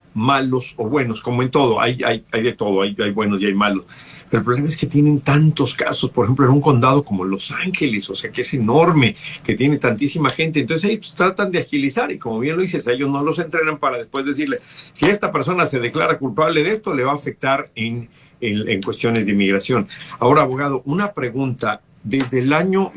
malos o buenos, como en todo, hay de todo, hay buenos y hay malos. Pero el problema es que tienen tantos casos, por ejemplo, en un condado como Los Ángeles, o sea, que es enorme, que tiene tantísima gente. Entonces ellos tratan de agilizar y como bien lo dices, ellos no los entrenan para después decirle, si esta persona se declara culpable de esto, le va a afectar en cuestiones de inmigración. Ahora, abogado, una pregunta. Desde el año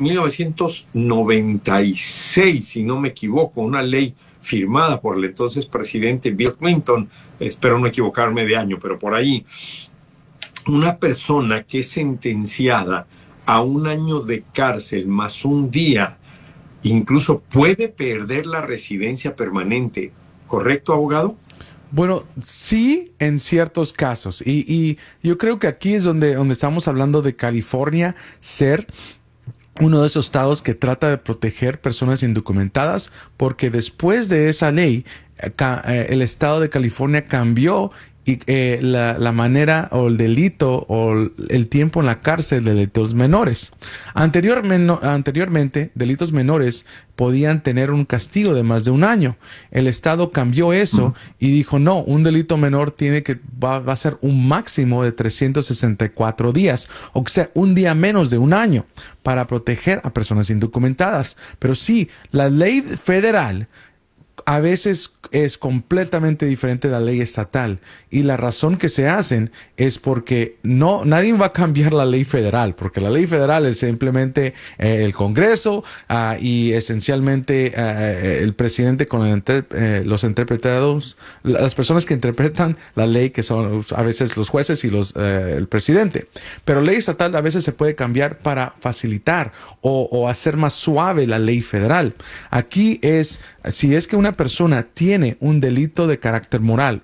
1996, si no me equivoco, una ley firmada por el entonces presidente Bill Clinton, espero no equivocarme de año, pero por ahí, una persona que es sentenciada a 1 año de cárcel más un día, incluso puede perder la residencia permanente. ¿Correcto, abogado? Bueno, sí, en ciertos casos. Y yo creo que aquí es donde estamos hablando de California ser uno de esos estados que trata de proteger personas indocumentadas, porque después de esa ley, el estado de California cambió y la manera o el delito o el tiempo en la cárcel de delitos menores. Anteriormente, delitos menores podían tener un castigo de más de 1 año. El Estado cambió eso y dijo, no, un delito menor va a ser un máximo de 364 días, o sea, un día menos de 1 año para proteger a personas indocumentadas. Pero sí, la ley federal a veces es completamente diferente de la ley estatal y la razón que se hacen es porque nadie va a cambiar la ley federal, porque la ley federal es simplemente el Congreso y esencialmente el presidente con los interpretados, las personas que interpretan la ley, que son a veces los jueces y el presidente. Pero ley estatal a veces se puede cambiar para facilitar o hacer más suave la ley federal. Aquí si es que una persona tiene un delito de carácter moral,